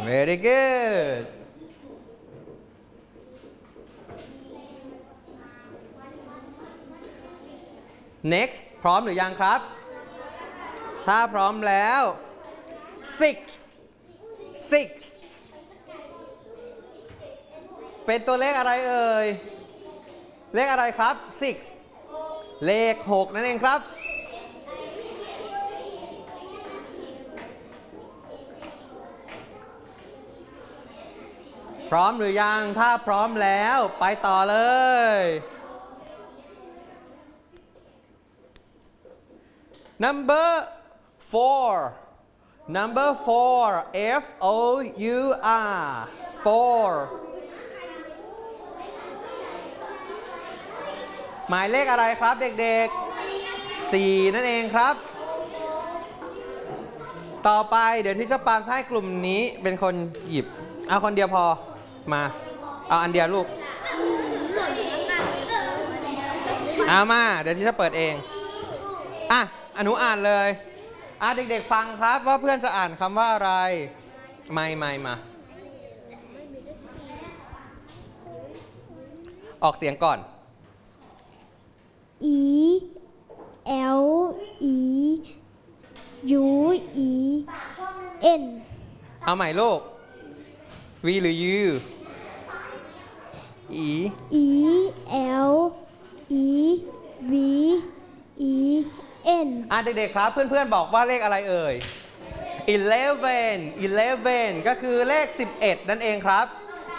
very good next พร้อมหรือยังครับถ้าพร้อมแล้ว six เป็นตัวเลขอะไรเอ่ยเลขอะไรครับ six เลข6นั่นเองครับพร้อมหรือยังถ้าพร้อมแล้วไปต่อเลย number 4 F O U R หมายเลขอะไรครับเด็กๆ4นั่นเองครับต่อไปเดี๋ยวที่เจ้าปาล์มให้กลุ่มนี้เป็นคนหยิบเอาคนเดียวพอมาเอาอันเดียวลูกเอามาเดี๋ยวที่จะเปิดเองอ่ะอนุอ่านเลยอ่ะเด็กๆฟังครับว่าเพื่อนจะอ่านคำว่าอะไรไม่มาออกเสียงก่อน E L E U E N เอาใหม่ลูก V หรือ U E E L E V E N อ่ะเด็กๆครับเพื่อนๆบอกว่าเลขอะไรเอ่ย 11 ก็คือเลข11นั่นเองครับ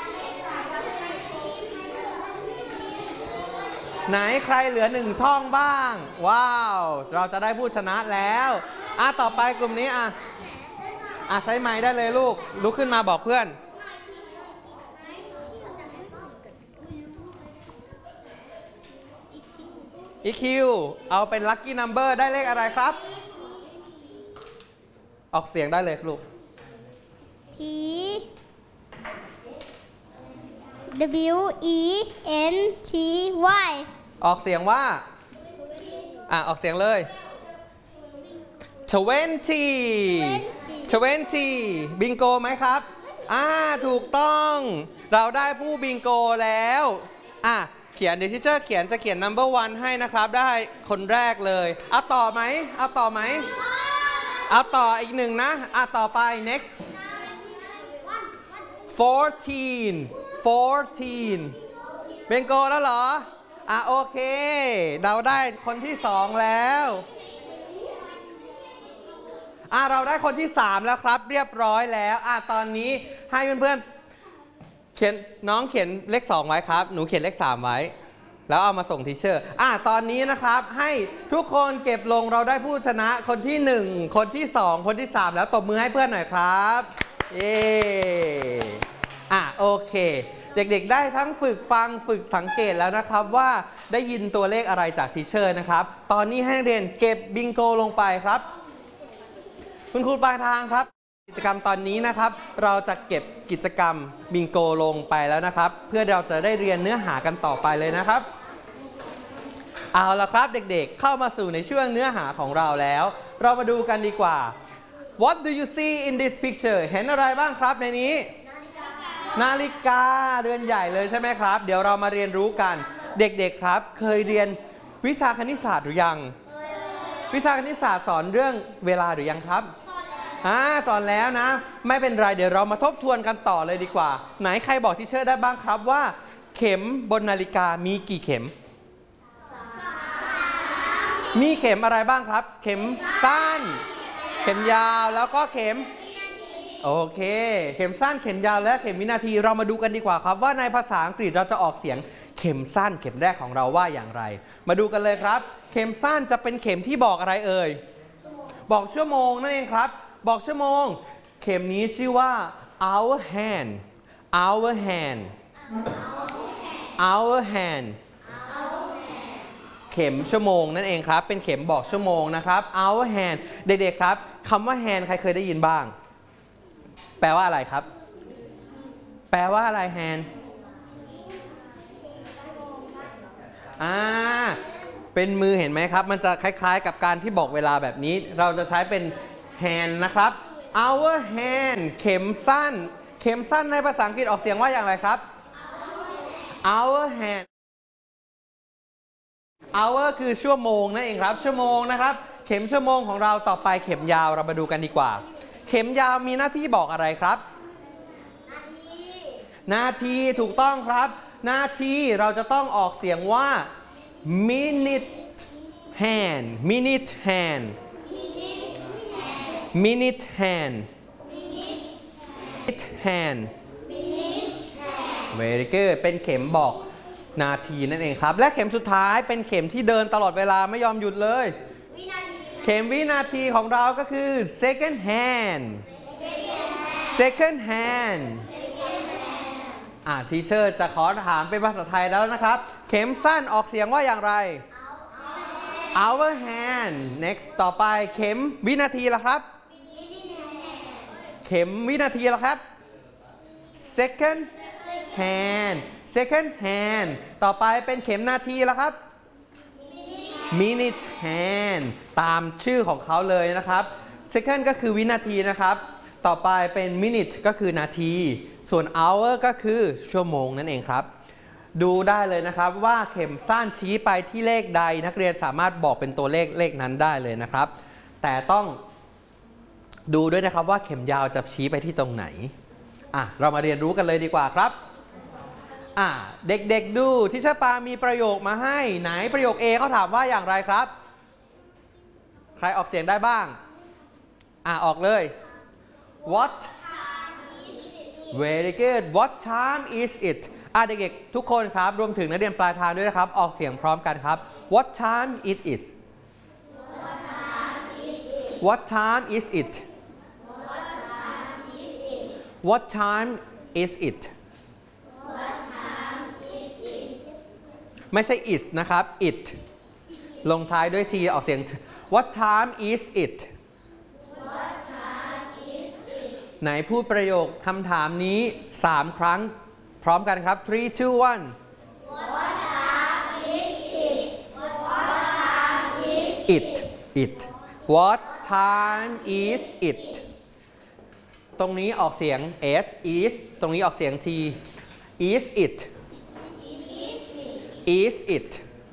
ไหนใครเหลือ1ช่องบ้างว้าวเราจะได้ผู้ชนะแล้วอ่ะต่อไปกลุ่มนี้อ่ะใช้ไมค์ได้เลยลูกลุกขึ้นมาบอกเพื่อนEQ เอาเป็น Lucky Number ได้เลขอะไรครับออกเสียงได้เลยลูก T W E N T Y ออกเสียงว่าออกเสียงเลย20บิงโกไหมครับถูกต้องเราได้ผู้บิงโกแล้วเขียนเดี๋ยวทีเชอร์จะเขียน number 1 ให้นะครับได้คนแรกเลยเอาต่อไหมเอาต่ออีกหนึ่งนะต่อไป next 14บิงโกแล้วเหรอโอเคเราได้คนที่2แล้วเราได้คนที่3แล้วครับเรียบร้อยแล้วตอนนี้ให้เพื่อนๆเขียนเลข2ไว้ครับหนูเขียนเลข3ไว้แล้วเอามาส่งทีเชอร์ตอนนี้นะครับให้ทุกคนเก็บลงเราได้ผู้ชนะคนที่1คนที่2คนที่3แล้วตบมือให้เพื่อนหน่อยครับเย้โอเคเด็กๆได้ทั้งฝึกฟังฝึกสังเกตแล้วนะครับว่าได้ยินตัวเลขอะไรจากทีเชอร์นะครับตอนนี้ให้นักเรียนเก็บบิงโกลงไปครับคุณครูปลายทางครับกิจกรรมตอนนี้นะครับเราจะเก็บกิจกรรมบิงโกลงไปแล้วนะครับเพื่อเราจะได้เรียนเนื้อหากันต่อไปเลยนะครับเอาละครับเด็กๆเข้ามาสู่ในช่วงเนื้อหาของเราแล้วเรามาดูกันดีกว่า What do you see in this picture เห็นอะไรบ้างครับในนี้นาฬิกาเรือนใหญ่เลยใช่ไหมครับเดี๋ยวเรามาเรียนรู้กันเด็กๆครับเคยเรียนวิชาคณิตศาสตร์หรือยังวิชาคณิตศาสตร์สอนเรื่องเวลาหรือยังครับสอนแล้วนะไม่เป็นไรเดี๋ยวเรามาทบทวนกันต่อเลยดีกว่าไหนใครบอกทีเชอร์ได้บ้างครับว่าเข็มบนนาฬิกามีกี่เข็มมีเข็มอะไรบ้างครับเข็มสั้นเข็มยาวแล้วก็เข็มโอเคเข็มสั้นเข็มยาวและเข็มวินาทีเรามาดูกันดีกว่าครับว่าในภาษาอังกฤษเราจะออกเสียงเข็มสั้นเข็มแรกของเราว่าอย่างไรมาดูกันเลยครับเข็มสั้นจะเป็นเข็มที่บอกอะไรเอ่ยบอกชั่วโมงนั่นเองครับบอกชั่วโมงเข็มนี้ชื่อว่า hour hand เข็มชั่วโมงนั่นเองครับเป็นเข็มบอกชั่วโมงนะครับ hour hand เด็กๆครับคำว่า hand ใครเคยได้ยินบ้างแปลว่าอะไรครับแปลว่าอะไร hand เป็นมือเห็นไหมครับมันจะคล้ายๆกับการที่บอกเวลาแบบนี้เราจะใช้เป็น hand นะครับ our hand เข็มสั้น เข็มสั้นในภาษาอังกฤษออกเสียงว่าอย่างไรครับ our hand hour คือชั่วโมงนั่นเองครับชั่วโมงนะครับเข็มชั่วโมงของเราต่อไปเข็มยาวเรามาดูกันดีกว่าเข็มยาวมีหน้าที่บอกอะไรครับนาทีถูกต้องครับนาทีเราจะต้องออกเสียงว่า minute hand minute hand minute hand minute hand very good เป็นเข็มบอกนาทีนั่นเองครับและเข็มสุดท้ายเป็นเข็มที่เดินตลอดเวลาไม่ยอมหยุดเลยเข็มวินาทีของเราก็คือ second hand second hand ทีเชอร์จะขอถามเป็นภาษาไทยแล้วนะครับเข็มสั้นออกเสียงว่าอย่างไร our hand next ต่อไปเข็มวินาทีละครับเข็มวินาทีละครับ second hand second hand ต่อไปเป็นเข็มนาทีละครับ minute hand ตามชื่อของเขาเลยนะครับ second ก็คือวินาทีนะครับต่อไปเป็น minute ก็คือนาทีส่วน hour ก็คือชั่วโมงนั่นเองครับดูได้เลยนะครับว่าเข็มสั้นชี้ไปที่เลขใดนักเรียนสามารถบอกเป็นตัวเลขนั้นได้เลยนะครับแต่ต้องดูด้วยนะครับว่าเข็มยาวจะชี้ไปที่ตรงไหนเรามาเรียนรู้กันเลยดีกว่าครับเด็กๆดูที่ชะปามีประโยคมาให้ไหนประโยค A เขาถามว่าอย่างไรครับใครออกเสียงได้บ้างออกเลย What very good What time is it เด็กๆทุกคนครับรวมถึงนักเรียนปลายทางด้วยนะครับออกเสียงพร้อมกันครับ What time it is What time is it What time is itไม่ใช่ is นะครับ it ลงท้ายด้วย t ออกเสียง What time is it ไหนพูดประโยคคำถามนี้3ครั้งพร้อมกันครับ 3 2 1 What time is it it What time is it ตรงนี้ออกเสียง s is ตรงนี้ออกเสียง t is it is it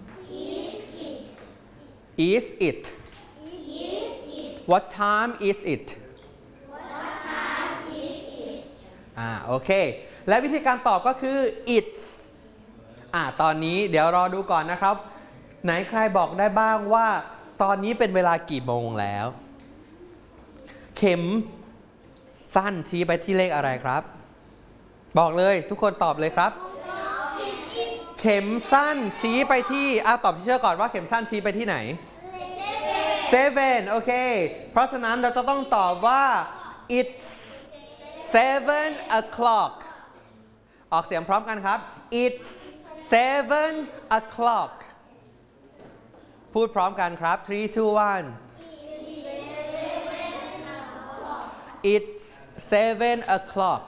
is it What time is it โอเคและวิธีการตอบก็คือ it's ตอนนี้เดี๋ยวรอดูก่อนนะครับไหนใครบอกได้บ้างว่าตอนนี้เป็นเวลากี่โมงแล้วเข็มสั้นชี้ไปที่เลขอะไรครับบอกเลยทุกคนตอบเลยครับเข็มสั้นชี้ไปที่ตอบที่เชื่อก่อนว่าเข็มสั้นชี้ไปที่ไหน 7 โอเคเพราะฉะนั้นเราจะต้องตอบว่า it's 7 o'clock ออกเสียงพร้อมกันครับ it's 7 o'clock พูดพร้อมกันครับ 3 2 1 it's 7 o'clock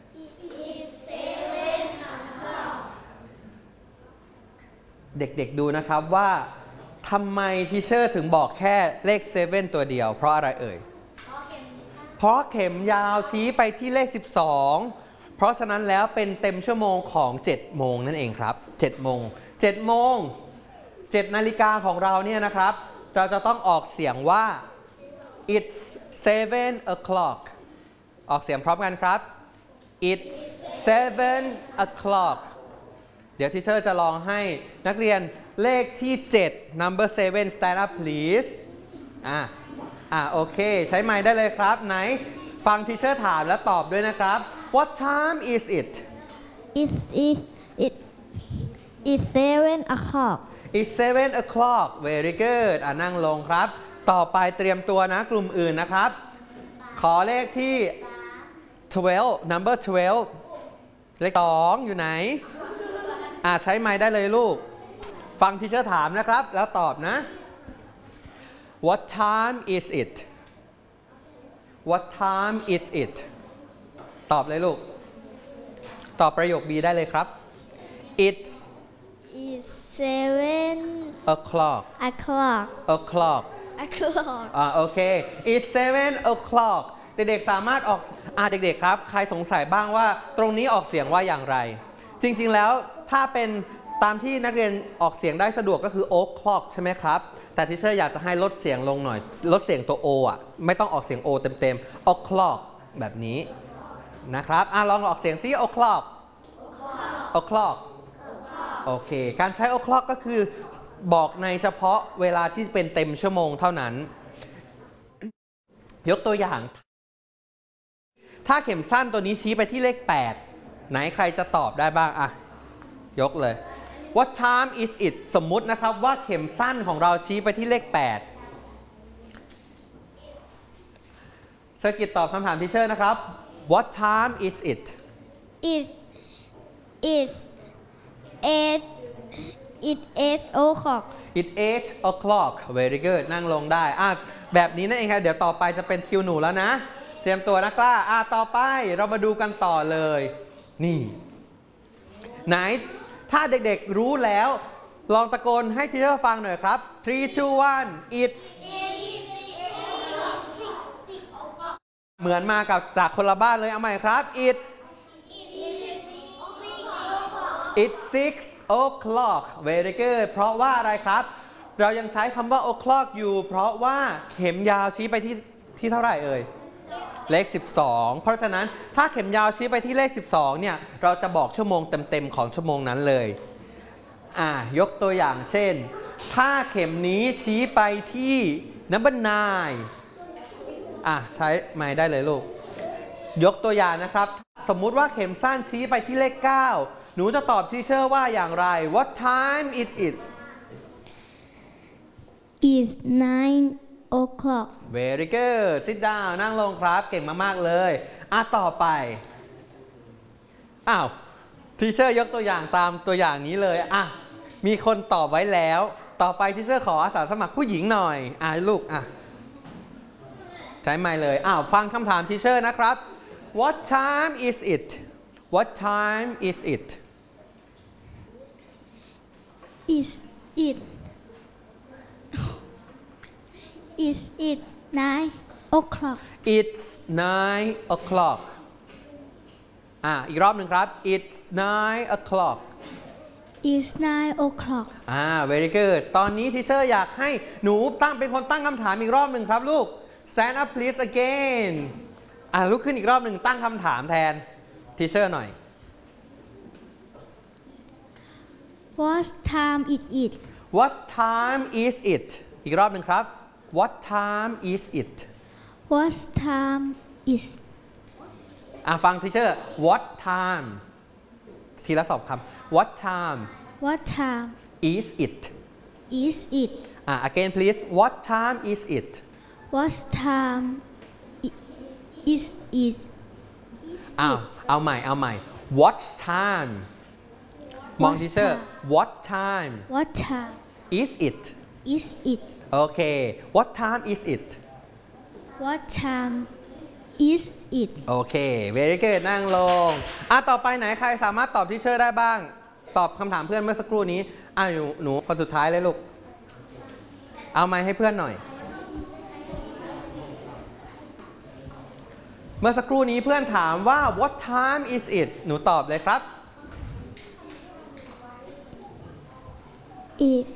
เด็กๆดูนะครับว่าทำไมทีเชอร์ถึงบอกแค่เลข7ตัวเดียวเพราะอะไรเอ่ยเพราะเข็มยาวชี้ไปที่เลข12เพราะฉะนั้นแล้วเป็นเต็มชั่วโมงของ7โมงนั่นเองครับ7โมง7นาฬิกาของเราเนี่ยนะครับเราจะต้องออกเสียงว่า it's 7 o'clock ออกเสียงพร้อมกันครับ it's 7 o'clock เดี๋ยวทีเชอร์จะลองให้นักเรียนเลขที่7 number 7 stand up please โอเคใช้ไมค์ได้เลยครับไหนฟังทีเชอร์ถามแล้วตอบด้วยนะครับ What time is it It's 7 o'clock It's 7 o'clock very good นั่งลงครับต่อไปเตรียมตัวนะกลุ่มอื่นนะครับขอเลขที่12 number 12เลข2อยู่ไหนใช้ไมค์ได้เลยลูกฟังทีเชอร์ถามนะครับแล้วตอบนะ What time is it What time is it ตอบเลยลูกตอบประโยค B ได้เลยครับ It's 7 o'clock o'clock o'clock โอเค It's 7 o'clock เด็กๆสามารถออกเด็กๆครับใครสงสัยบ้างว่าตรงนี้ออกเสียงว่าอย่างไรจริงๆแล้วถ้าเป็นตามที่นักเรียนออกเสียงได้สะดวกก็คือ o'clock ใช่ไหมครับแต่ทีเชอร์อยากจะให้ลดเสียงลงหน่อยลดเสียงตัว o อ่ะไม่ต้องออกเสียง o เต็มๆ o'clock แบบนี้นะครับลองออกเสียงซิ o'clock o'clock โอเคการใช้ o'clock ก็คือบอกในเฉพาะเวลาที่เป็นเต็มชั่วโมงเท่านั้นยกตัวอย่างถ้าเข็มสั้นตัวนี้ชี้ไปที่เลข8ไหนใครจะตอบได้บ้างยกเลย What time is it สมมุตินะครับว่าเข็มสั้นของเราชี้ไปที่เลข8สกิดตอบคำถามทีเชอร์นะครับ What time is it It's 8 o'clock It's 8 o'clock very good นั่งลงได้แบบนี้นั่นเองครับเดี๋ยวต่อไปจะเป็นคิวหนูแล้วนะเตรียมตัวนะกล้าต่อไปเรามาดูกันต่อเลยนี่ไหนถ้าเด็กๆรู้แล้วลองตะโกนให้ทีเชอร์ฟังหน่อยครับ 3 2 1 it's เหมือนมากับจากคนละบ้านเลยเอาใหม่ครับ it's 6 o'clock very good เพราะว่าอะไรครับเรายังใช้คำว่า o'clock อยู่เพราะว่าเข็มยาวชี้ไปที่เท่าไหร่เอ่ยเลข12เพราะฉะนั้นถ้าเข็มยาวชี้ไปที่เลข12เนี่ยเราจะบอกชั่วโมงเต็มๆของชั่วโมงนั้นเลยยกตัวอย่างเช่นถ้าเข็มนี้ชี้ไปที่ number 9ใช้ไม้ได้เลยลูกยกตัวอย่างนะครับสมมุติว่าเข็มสั้นชี้ไปที่เลข9หนูจะตอบทีเชอร์ว่าอย่างไร What time it is It's 9 o'clock Very good sit down นั่งลงครับเก่งมากๆเลยต่อไปทีเชอร์ยกตัวอย่างตามตัวอย่างนี้เลยมีคนตอบไว้แล้วต่อไปทีเชอร์ขออาสาสมัครผู้หญิงหน่อยลูกใช้ไมค์เลยฟังคำถามทีเชอร์นะครับ What time is it What time is it Is it 9 o'clock It's 9 o'clockอีกรอบหนึ่งครับ It's 9 o'clock It's 9 o'clock very good ตอนนี้ทีเชอร์อยากให้หนูเป็นคนตั้งคำถามอีกรอบหนึ่งครับลูก Stand up please again ลุกขึ้นอีกรอบหนึ่งตั้งคำถามแทนทีเชอร์หน่อย What time it is What time is it อีกรอบหนึ่งครับ What time is it What time is ฟังทีเชอร์ What time ทีละ2คำ What time What time is it is it again please What time is it What time is it เอาใหม่ What time มองทีเชอร์ What time What time is it is it โอเค What time is it What time is it โอเค very good นั่งลงต่อไปไหนใครสามารถตอบทีเชอร์ได้บ้างตอบคำถามเพื่อนเมื่อสักครู่นี้หนูคนสุดท้ายเลยลูกเอาไมค์ให้เพื่อนหน่อยเมื่อสักครู่นี้เพื่อนถามว่า What time is it หนูตอบเลยครับ It's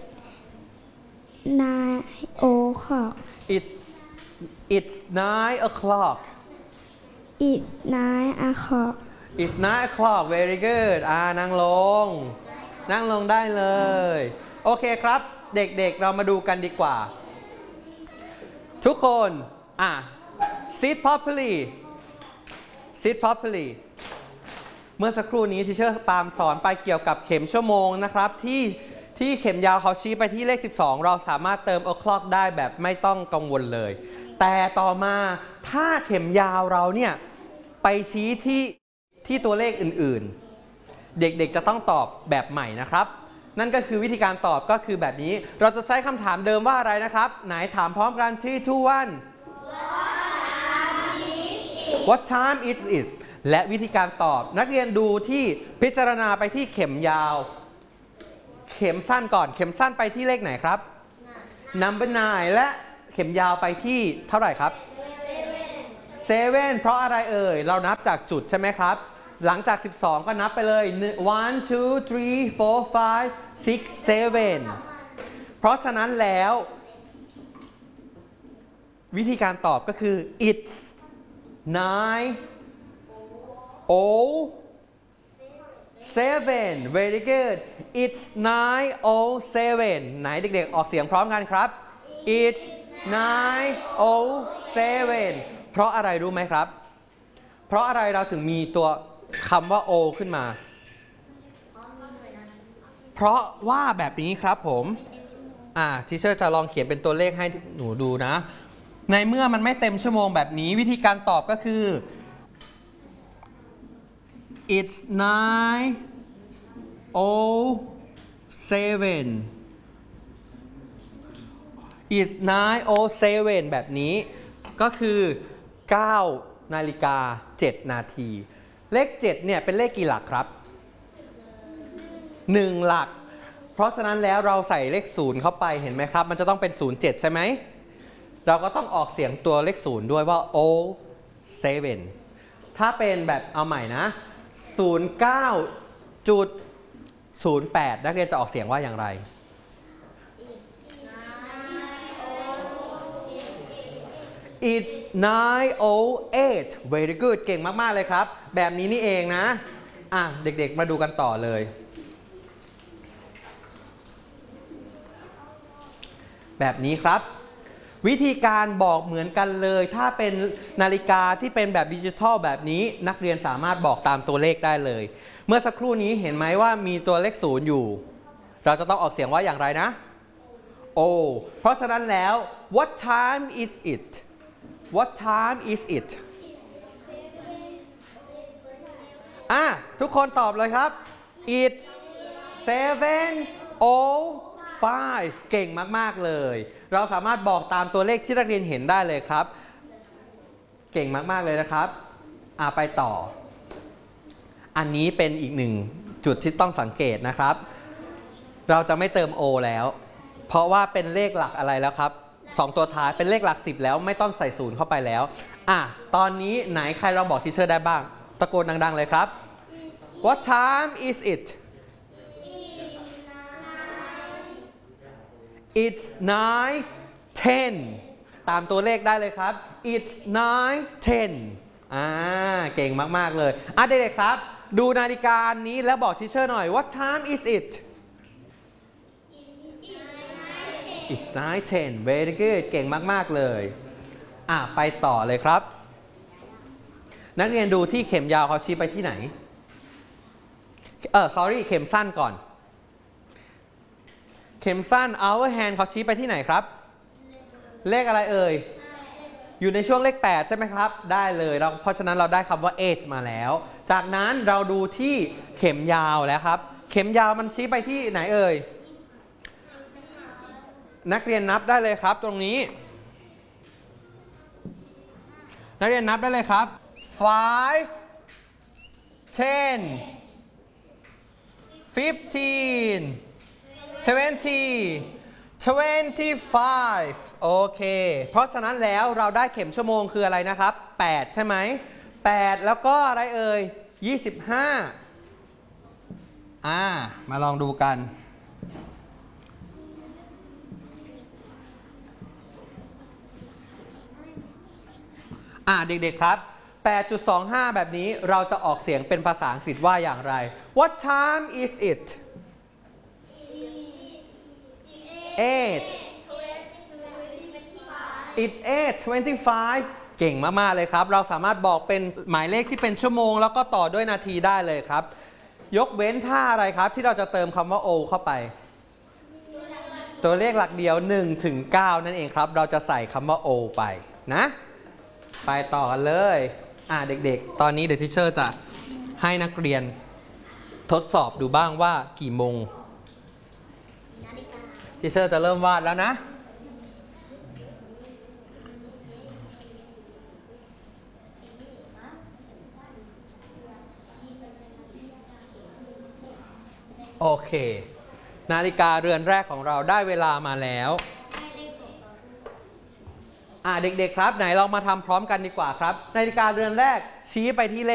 9 o'clock It's 9 o'clock It's 9 o'clock It's 9 o'clock very goodนั่งลงได้เลยโอเคครับเด็กๆเรามาดูกันดีกว่าทุกคนsit properly sit properly เมื่อสักครู่นี้ทีเชอร์ปาล์มสอนไปเกี่ยวกับเข็มชั่วโมงนะครับที่เข็มยาวเขาชี้ไปที่เลข12เราสามารถเติม o'clock ได้แบบไม่ต้องกังวลเลยแต่ต่อมาถ้าเข็มยาวเราเนี่ยไปชี้ที่ตัวเลขอื่นๆเด็กๆจะต้องตอบแบบใหม่นะครับนั่นก็คือวิธีการตอบก็คือแบบนี้เราจะใช้คำถามเดิมว่าอะไรนะครับไหนถามพร้อมกัน3 2 1 What time is it และวิธีการตอบนักเรียนดูที่พิจารณาไปที่เข็มยาวเข็มสั้นก่อนเข็มสั้นไปที่เลขไหนครับ number 9และเข็มยาวไปที่เท่าไหร่ครับ 7 เพราะอะไรเอ่ยเรานับจากจุดใช่ไหมครับหลังจาก 12 ก็นับไปเลย1 2 3 4 5 6 7เพราะฉะนั้นแล้ววิธีการตอบก็คือ it's 9 0 7 very good it's 9:07ไหนเด็กๆออกเสียงพร้อมกันครับ it's 9:07เพราะอะไรรู้ไหมครับเพราะอะไรเราถึงมีตัวคำว่า o ขึ้นมาเพราะว่าแบบนี้ครับผมทีเชอร์จะลองเขียนเป็นตัวเลขให้หนูดูนะในเมื่อมันไม่เต็มชั่วโมงแบบนี้วิธีการตอบก็คือ it's 9:07 it's 9:07 แบบนี้ก็คือ9 นาฬิกา 7 นาทีเลข 7 เนี่ยเป็นเลขกี่หลักครับ1 หลักเพราะฉะนั้นแล้วเราใส่เลข 0 เข้าไปเห็นไหมครับมันจะต้องเป็น 07 ใช่ไหมเราก็ต้องออกเสียงตัวเลข 0 ด้วยว่า 07 ถ้าเป็นแบบเอาใหม่นะ 09.08 นักเรียนจะออกเสียงว่าอย่างไร It's 9:08 very good เก่งมากๆเลยครับแบบนี้นี่เองนะเด็กๆมาดูกันต่อเลยแบบนี้ครับวิธีการบอกเหมือนกันเลยถ้าเป็นนาฬิกาที่เป็นแบบดิจิทัลแบบนี้นักเรียนสามารถบอกตามตัวเลขได้เลยเมื่อสักครู่นี้เห็นไหมว่ามีตัวเลข 0 อยู่เราจะต้องออกเสียงว่าอย่างไรนะ เพราะฉะนั้นแล้ว what time is it what time is it ทุกคนตอบเลยครับ it's 7:05 เก่งมากๆเลยเราสามารถบอกตามตัวเลขที่นักเรียนเห็นได้เลยครับเก่งมากๆเลยนะครับไปต่ออันนี้เป็นอีกหนึ่งจุดที่ต้องสังเกตนะครับเราจะไม่เติม o แล้วเพราะว่าเป็นเลขหลักอะไรแล้วครับ2 ตัวท้ายเป็นเลขหลัก 10แล้วไม่ต้องใส่0เข้าไปแล้วตอนนี้ไหนใครลองบอกทีเชอร์ได้บ้างตะโกนดังๆเลยครับ What time is it It's 9:10 ตามตัวเลขได้เลยครับ It's 9:10 เก่งมากๆเลยเด็กๆครับดูนาฬิกานี้แล้วบอกทีเชอร์หน่อย What time is it It's 9:10 very good เก่งมากๆเลยไปต่อเลยครับนักเรียนดูที่เข็มยาวเขาชี้ไปที่ไหนsorry เข็มสั้นก่อนเข็มสั้น hour hand เขาชี้ไปที่ไหนครับเลขอะไรเอ่ยอยู่ในช่วงเลข 8 ใช่ไหมครับได้เลยเพราะฉะนั้นเราได้คำว่า age มาแล้วจากนั้นเราดูที่เข็มยาวแล้วครับเข็มยาวมันชี้ไปที่ไหนเอ่ยนักเรียนนับได้เลยครับตรงนี้นักเรียนนับได้เลยครับ 5 10 15 20 25โอเคเพราะฉะนั้นแล้วเราได้เข็มชั่วโมงคืออะไรนะครับ8ใช่ไหม8แล้วก็อะไรเอ่ย25มาลองดูกันเด็กๆครับ 8.25 แบบนี้เราจะออกเสียงเป็นภาษาอังกฤษว่าอย่างไร What time is it 8 It's 8:25 เก่งมากๆเลยครับเราสามารถบอกเป็นหมายเลขที่เป็นชั่วโมงแล้วก็ต่อด้วยนาทีได้เลยครับยกเว้นท่าอะไรครับที่เราจะเติมคำว่า o เข้าไปตัวเลขหลักเดียว1 ถึง 9นั่นเองครับเราจะใส่คำว่า o ไปนะไปต่อกันเลยเด็กๆตอนนี้เดี๋ยวทิเชอร์จะให้นักเรียนทดสอบดูบ้างว่ากี่โมงทิเชอร์จะเริ่มวาดแล้วนะโอเคนาฬิกาเรือนแรกของเราได้เวลามาแล้วเด็กๆครับไหนลองมาทำพร้อมกันดีกว่าครับนาฬิกาเรือนแรกชี้ไปที่เลข